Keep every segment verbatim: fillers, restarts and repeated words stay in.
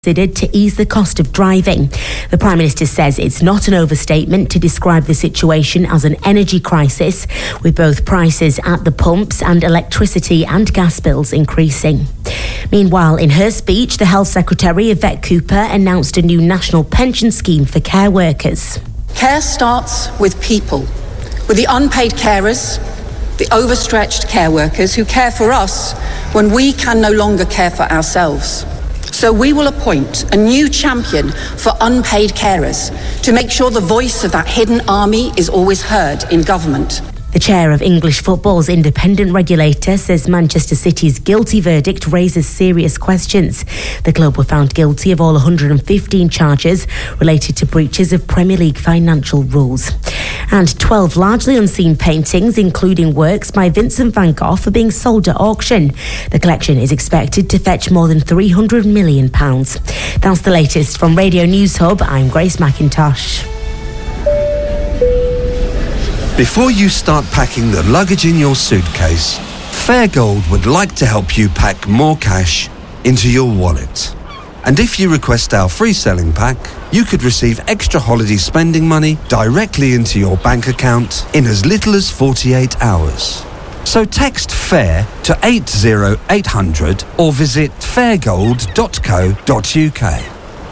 considered to ease the cost of driving. The Prime Minister says it's not an overstatement to describe the situation as an energy crisis, with both prices at the pumps and electricity and gas bills increasing. Meanwhile, in her speech, the Health Secretary, Yvette Cooper, announced a new national pension scheme for care workers. Care starts with people, with the unpaid carers, the overstretched care workers who care for us when we can no longer care for ourselves. So we will appoint a new champion for unpaid carers to make sure the voice of that hidden army is always heard in government. The chair of English football's independent regulator says Manchester City's guilty verdict raises serious questions. The club were found guilty of all one hundred fifteen charges related to breaches of Premier League financial rules. And twelve largely unseen paintings, including works by Vincent van Gogh, are being sold at auction. The collection is expected to fetch more than three hundred million pounds. That's the latest from Radio News Hub. I'm Grace McIntosh. Before you start packing the luggage in your suitcase, Fairgold would like to help you pack more cash into your wallet. And if you request our free selling pack, you could receive extra holiday spending money directly into your bank account in as little as forty-eight hours. So text FAIR to eight zero eight hundred or visit fairgold dot co dot uk.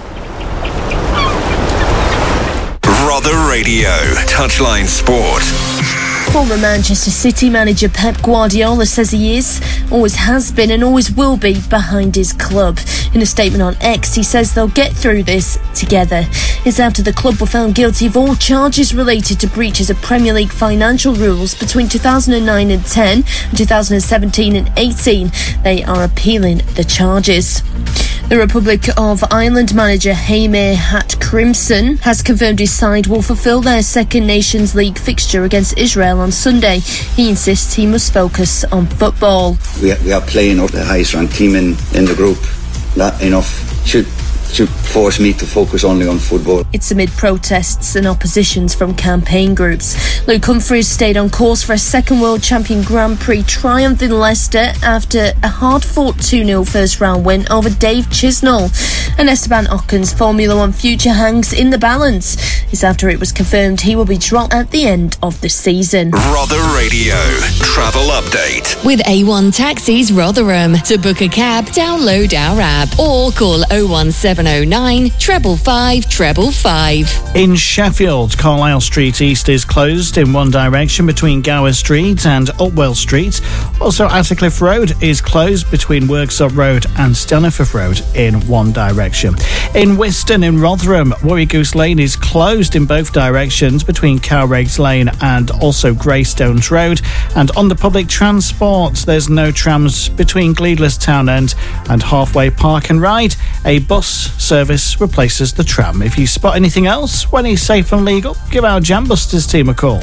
Rother Radio, Touchline Sport. Former Manchester City manager Pep Guardiola says he is, always has been and always will be behind his club. In a statement on X, he says they'll get through this together. It's after the club were found guilty of all charges related to breaches of Premier League financial rules between two thousand nine and ten and two thousand seventeen and eighteen. They are appealing the charges. The Republic of Ireland manager Heimir Hart-Crimson has confirmed his side will fulfil their second Nations League fixture against Israel on Sunday. He insists he must focus on football. We are, we are playing up the highest ranked team in, in the group. That enough should should force me to focus only on football. It's amid protests and oppositions from campaign groups. Luke Humphries stayed on course for a second World Champion Grand Prix triumph in Leicester after a hard-fought two nil first-round win over Dave Chisnall. And Esteban Ocon's Formula One future hangs in the balance. It's after it was confirmed he will be dropped at the end of the season. Rother Radio, travel update. With A one Taxis Rotherham. To book a cab, download our app or call oh one seven oh nine, five five five five. In Sheffield, Carlisle Street East is closed in one direction between Gower Street and Upwell Street. Also, Attercliffe Road is closed between Worksop Road and Staniforth Road in one direction. In Wiston in Rotherham, Worry Goose Lane is closed in both directions between Cowreggs Lane and also Greystones Road. And on the public transport, there's no trams between Gleadless Town End and Halfway Park and Ride. A bus service replaces the tram. If you spot anything else when it's safe and legal, give our Jambusters team a call.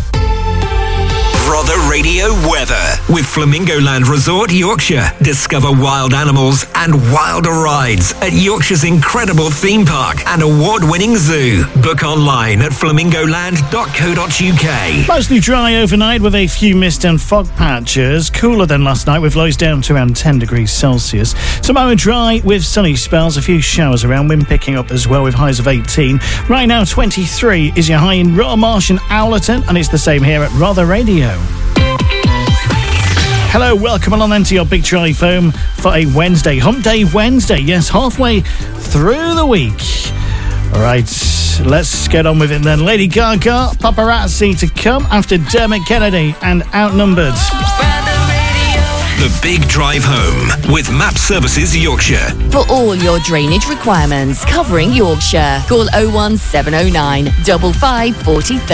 Rother Radio weather with Flamingo Land Resort, Yorkshire. Discover wild animals and wilder rides at Yorkshire's incredible theme park and award-winning zoo. Book online at flamingoland dot co dot uk. Mostly dry overnight with a few mist and fog patches. Cooler than last night with lows down to around ten degrees Celsius. Tomorrow dry with sunny spells, a few showers around, wind picking up as well with highs of eighteen. Right now twenty-three is your high in Rotterdam and Owlerton, and it's the same here at Rother Radio. Hello, welcome along then to your Big Drive home for a Wednesday, Hump Day Wednesday. Yes, halfway through the week. All right, let's get on with it then. Lady Gaga, Paparazzi to come after Dermot Kennedy and Outnumbered. The Big Drive Home with Map Services Yorkshire. For all your drainage requirements covering Yorkshire, call oh one seven oh nine, five five four oh.